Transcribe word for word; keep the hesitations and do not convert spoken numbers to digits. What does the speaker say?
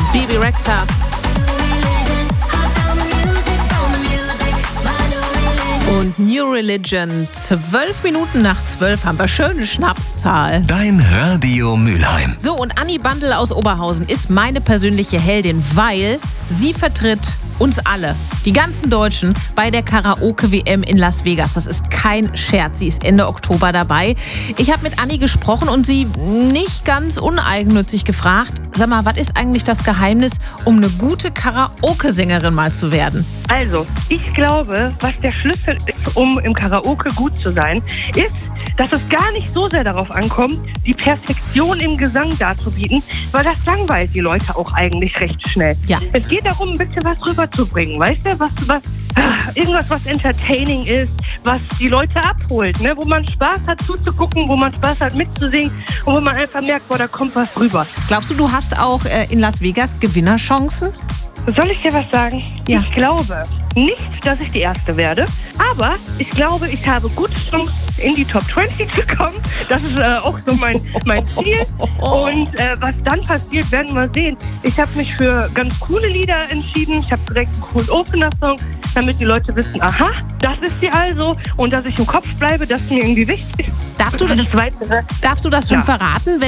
Bebe Rexha. Und New Religion. Zwölf Minuten nach zwölf haben wir schöne Schnapszahl. Dein Radio Mülheim. So, und Anni Bandel aus Oberhausen ist meine persönliche Heldin, weil sie vertritt uns alle, die ganzen Deutschen, bei der Karaoke-W M in Las Vegas. Das ist kein Scherz. Sie ist Ende Oktober dabei. Ich habe mit Anni gesprochen und sie nicht ganz uneigennützig gefragt, sag mal, was ist eigentlich das Geheimnis, um eine gute Karaoke-Sängerin mal zu werden? Also, ich glaube, was der Schlüssel ist, um im Karaoke gut zu sein, ist, dass es gar nicht so sehr darauf ankommt, die Perfektion im Gesang darzubieten, weil das langweilt die Leute auch eigentlich recht schnell. Ja. Es geht darum, ein bisschen was rüberzubringen, weißt du, was, was, irgendwas, was entertaining ist, was die Leute abholt, ne? Wo man Spaß hat zuzugucken, wo man Spaß hat mitzusingen und wo man einfach merkt, boah, da kommt was rüber. Glaubst du, du hast auch äh, in Las Vegas Gewinnerchancen? Soll ich dir was sagen? Ja. Ich glaube nicht, dass ich die Erste werde, aber ich glaube, ich habe gute Chancen, in die Top zwanzig zu kommen. Das ist äh, auch so mein, mein Ziel. Und äh, was dann passiert, werden wir sehen. Ich habe mich für ganz coole Lieder entschieden. Ich habe direkt einen coolen Opener-Song, damit die Leute wissen, aha, das ist sie also. Und dass ich im Kopf bleibe, das ist mir irgendwie wichtig. Darfst du, das Weitere, darfst du das schon ja. verraten?